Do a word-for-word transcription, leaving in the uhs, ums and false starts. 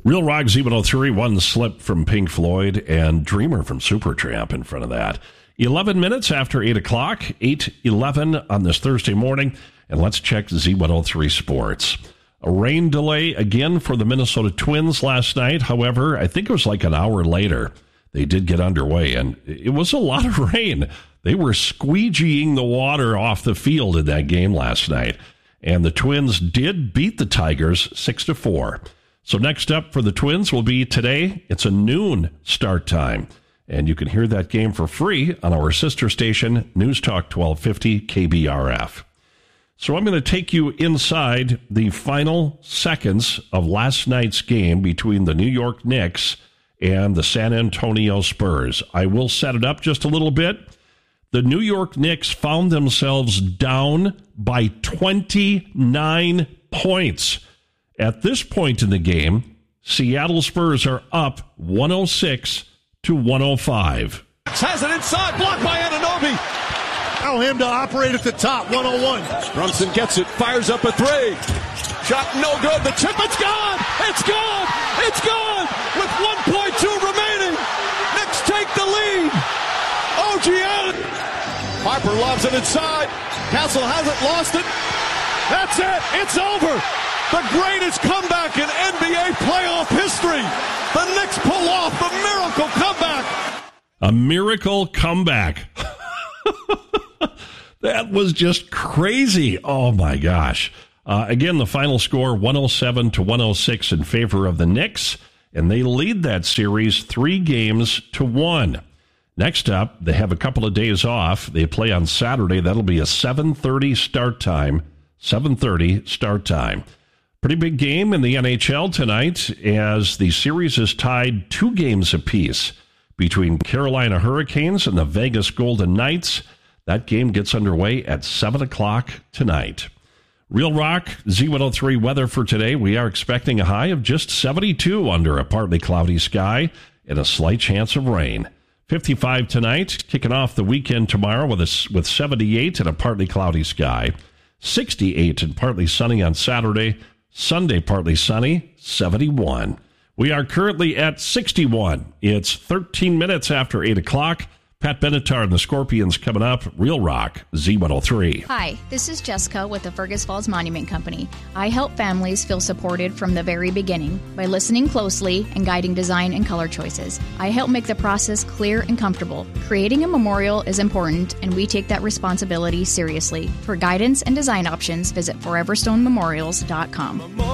Real Rock Z one oh three, One Slip from Pink Floyd, and Dreamer from Supertramp in front of that. eleven minutes after eight o'clock, eight eleven on this Thursday morning, and let's check Z one oh three Sports. A rain delay again for the Minnesota Twins last night. However, I think it was like an hour later, they did get underway, and it was a lot of rain. They were squeegeeing the water off the field in that game last night, and the Twins did beat the Tigers six to four. So next up for the Twins will be today. It's a noon start time, and you can hear that game for free on our sister station, News Talk twelve fifty K B R F. So I'm going to take you inside the final seconds of last night's game between the New York Knicks and the San Antonio Spurs. I will set it up just a little bit. The New York Knicks found themselves down by twenty-nine points. At this point in the game, Seattle Spurs are up one oh six to one oh five. Has it inside, blocked by Anunoby. Allow him to operate at the top, one oh one. Brunson gets it, fires up a three. Shot no good, the chip, it's gone! It's gone! It's gone! With one point two remaining, Knicks take the lead. O G N. Harper lobs it inside. Castle hasn't lost it. That's it, it's over. The greatest comeback in N B A playoff history. The Knicks pull off the miracle comeback. A miracle comeback. That was just crazy. Oh, my gosh. Uh, again, the final score, one oh seven to one oh six in favor of the Knicks, and they lead that series three games to one. Next up, they have a couple of days off. They play on Saturday. That'll be a seven thirty start time. seven thirty start time. Pretty big game in the N H L tonight as the series is tied two games apiece between Carolina Hurricanes and the Vegas Golden Knights. That game gets underway at seven o'clock tonight. Real Rock Z one oh three weather for today. We are expecting a high of just seventy-two under a partly cloudy sky and a slight chance of rain. fifty-five tonight, kicking off the weekend tomorrow with a, with seventy-eight and a partly cloudy sky. sixty-eight and partly sunny on Saturday. Sunday, partly sunny, seventy-one. We are currently at sixty-one. It's thirteen minutes after eight o'clock. Pat Benatar and the Scorpions coming up. Real Rock, Z one oh three. Hi, this is Jessica with the Fergus Falls Monument Company. I help families feel supported from the very beginning by listening closely and guiding design and color choices. I help make the process clear and comfortable. Creating a memorial is important, and we take that responsibility seriously. For guidance and design options, visit forever stone memorials dot com.